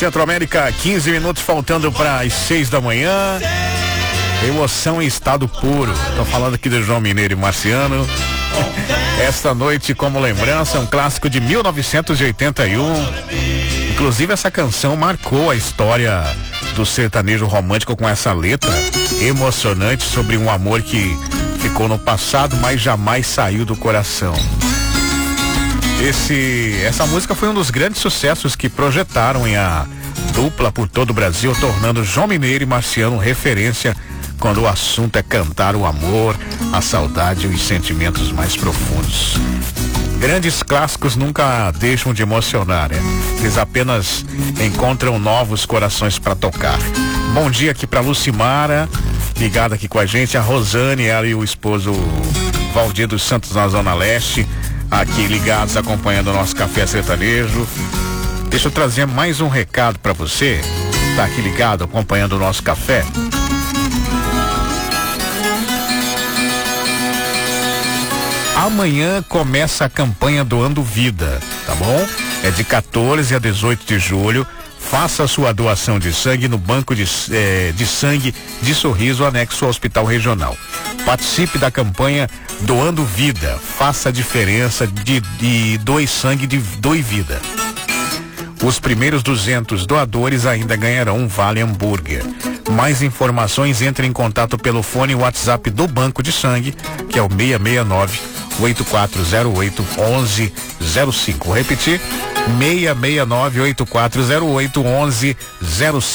Centro-América, 15 minutos faltando para as 6 da manhã. Emoção em estado puro. Tô falando aqui do João Mineiro e Marciano. Esta noite, como lembrança, um clássico de 1981. Inclusive, essa canção marcou a história do sertanejo romântico com essa letra emocionante sobre um amor que ficou no passado, mas jamais saiu do coração. Essa música foi um dos grandes sucessos que projetaram a dupla por todo o Brasil, tornando João Mineiro e Marciano referência quando o assunto é cantar o amor, a saudade e os sentimentos mais profundos. Grandes clássicos nunca deixam de emocionar, né? Eles apenas encontram novos corações para tocar. Bom dia aqui para Lucimara, ligada aqui com a gente, a Rosane, ela e o esposo Valdir dos Santos na Zona Leste, aqui ligados, acompanhando o nosso Café Sertanejo. Deixa eu trazer mais um recado para você, tá aqui ligado, acompanhando o nosso café. Amanhã começa a campanha Doando Vida, tá bom? É de 14 a 18 de julho. Faça a sua doação de sangue no Banco de Sangue de Sorriso, anexo ao Hospital Regional. Participe da campanha Doando Vida. Faça a diferença de doe sangue, de doe vida. Os primeiros 200 doadores ainda ganharão um vale hambúrguer. Mais informações, entre em contato pelo fone e WhatsApp do Banco de Sangue, que é o 669-8408-1105. Vou repetir, 669-8408-1105.